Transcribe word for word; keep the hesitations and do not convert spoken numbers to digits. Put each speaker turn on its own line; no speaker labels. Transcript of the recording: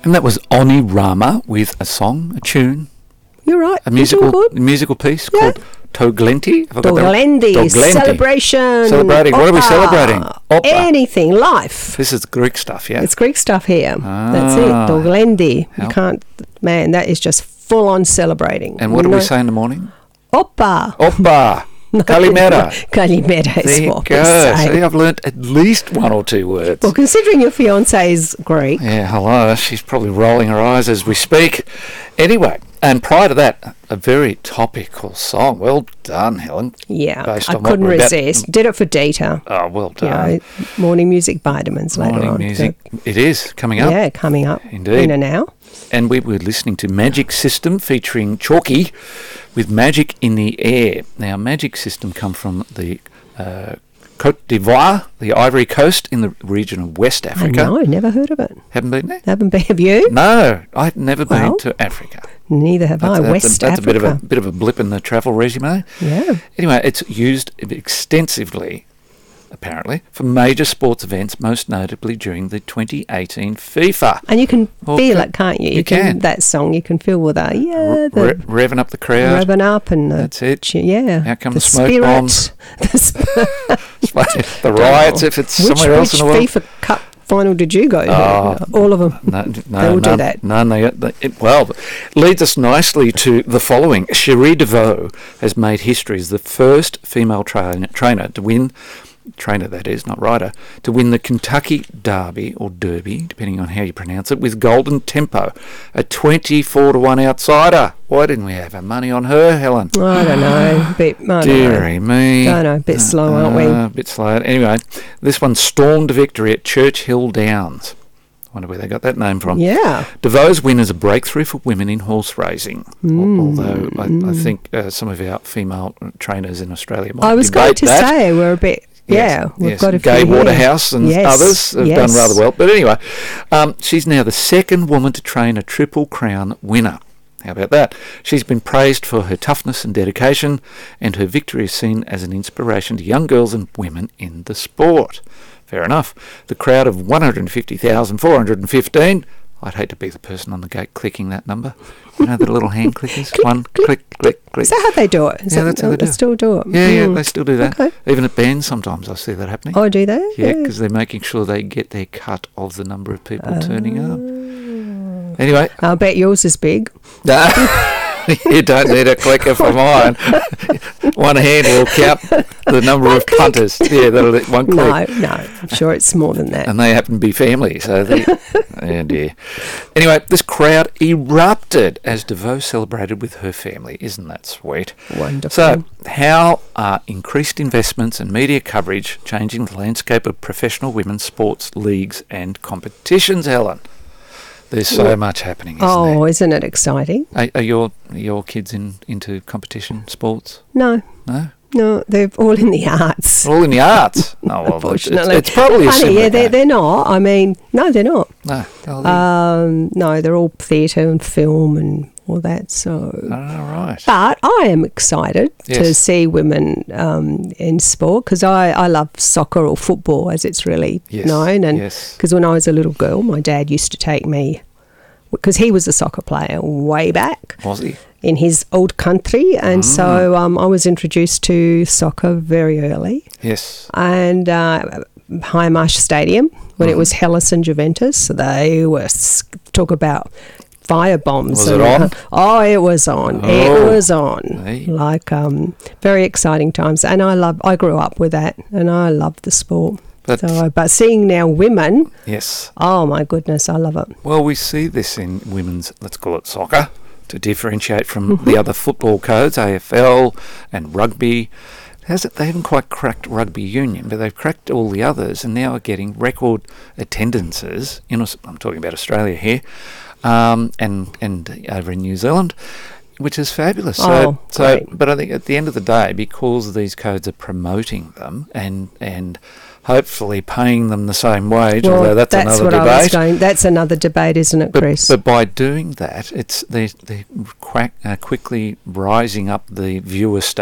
And that was Oni Rama with a song, a tune,
You're right.
a musical musical piece
Yeah.
called Toglenti. Have I got that right?
Doglendi,
Toglenti.
celebration.
Celebrating. What are we
Oppa.
celebrating? Oppa.
Anything, life.
This is Greek stuff, yeah?
It's Greek stuff here. That's it.
Ah.
Doglendi.
How-
You can't, man, that is just full on celebrating.
And what do
No-
we say in the morning?
Oppa.
Oppa. Kalimera.
Kalimera is
There you
what we
go.
say.
See, I've learnt at least one or two words.
Well, considering your fiance is Greek,
Yeah, hello. She's probably rolling her eyes as we speak. Anyway, and prior to that, a very topical song. Well done, Helen.
yeah,
Based
I
on what
couldn't
we're about-
resist. Did it for Dita.
Oh, well
You
done.
know, morning music vitamins later
Morning
on.
music.
So,
It is coming up.
yeah, coming up
Indeed.
in an hour.
And we were listening to Magic System featuring Chalky with Magic in the Air. Now, Magic System come from the uh, Côte d'Ivoire, the Ivory Coast in the region of West Africa.
No, never heard of it.
Haven't been there?
Haven't been, have you?
No, I've never
Well,
been to Africa.
Neither have I.
That's,
West
that's, a, that's a bit of
Africa.
a bit of a blip in the travel resume.
Yeah.
Anyway, it's used extensively, apparently, for major sports events, most notably during the twenty eighteen FIFA.
And you can
Well,
feel
can-
it, can't you?
you can.
That song, you can feel with that. Yeah,
Re-
the
revving up the crowd.
revving up and the,
That's it.
ch- yeah.
Out come
the
the smoke
spirit,
bombs.
The sp-
the riots, if it's
which,
somewhere else
which
in the world.
FIFA Cup final did you go to?
Oh,
All of them.
No, no,
They all do
none,
that.
None. They, they, it, well, leads us nicely to the following. Cherie DeVoe has made history as the first female train, trainer to win, trainer that is, not rider, to win the Kentucky Derby, or Derby, depending on how you pronounce it, with Golden Tempo, a twenty-four to one outsider. Why didn't we have our money on her, Helen?
I don't know. Bit, I don't know.
Deary me.
Don't know. Bit slow, aren't we?
Uh, a bit slow. Anyway, this one stormed victory at Churchill Downs. Wonder where they got that name from.
Yeah.
DeVoe's win is a breakthrough for women in horse racing.
Mm,
Although I, I
mm.
think uh, some of our female trainers in Australia might
I was going
debate
to
that.
say we're a bit.
Yes,
Yeah, we've
yes.
got a
Gay
few here.
Waterhouse and
Yes,
others have
yes.
done rather well. But anyway, um, she's now the second woman to train a Triple Crown winner. How about that? She's been praised for her toughness and dedication, and her victory is seen as an inspiration to young girls and women in the sport. Fair enough. The crowd of one hundred fifty thousand four hundred fifteen. I'd hate to be the person on the gate clicking that number. You know the little hand clickers?
Click,
One,
click,
click, click, click.
Is that how they do it? Is
Yeah,
that,
that's how they do it.
still do it.
Yeah, yeah,
Mm.
they still do that.
Okay.
Even at bands sometimes I see that happening.
Oh, do they?
Yeah, because they're making sure they get their cut of the number of people turning up. Anyway,
I'll bet yours is big.
you don't need a clicker for mine. One hand will count the number of punters. Yeah, that'll one click.
No, no. I'm sure it's more than that.
And they happen to be family, so they... oh dear. Anyway, this crowd erupted as DeVoe celebrated with her family. Isn't that sweet?
Wonderful.
So, how are increased investments and media coverage changing the landscape of professional women's sports leagues and competitions, Helen? There's so
Well,
much happening, isn't
oh,
there?
isn't it exciting?
Are, are your are your kids in into competition sports?
No,
No?
no. They're all in the arts.
All in the arts? Oh, well, it's,
Unfortunately.
it's probably a
Funny,
similar
yeah, they're,
game.
they're not. I mean, no, they're not.
No. Oh, they-
Um, no, they're all theatre and film and all that. So,
oh, right.
but I am excited to
Yes.
see women um, in sport because I, I love soccer or football as it's really
Yes,
known. And
yes.
because when I was a little girl, my dad used to take me because he was a soccer player way back
Was he?
in his old country, and
Mm.
so um, I was introduced to soccer very early.
Yes.
And uh, High Marsh Stadium when
Mm-hmm.
it was Hellas and Juventus, they were s- talk about fire bombs.
Was
and,
it on?
uh, oh, it was on.
Oh.
It was on.
Hey.
Like um, very exciting times, and I love. I grew up with that, and I love the sport.
But-
so, but seeing now women,
Yes.
oh my goodness, I love it.
Well, we see this in women's, let's call it soccer, to differentiate from
Mm-hmm.
the other football codes, A F L and rugby. Has it, they haven't quite cracked rugby union, but they've cracked all the others and now are getting record attendances. In, Aus- I'm talking about Australia here, um, and and over in New Zealand, which is fabulous. So,
Oh,
so,
great.
but I think at the end of the day, because these codes are promoting them and and hopefully paying them the same wage,
Well,
although that's, another
what
debate.
I was going. That's another debate, isn't it,
But,
Chris?
but by doing that, it's they they quack, uh, quickly rising up the viewer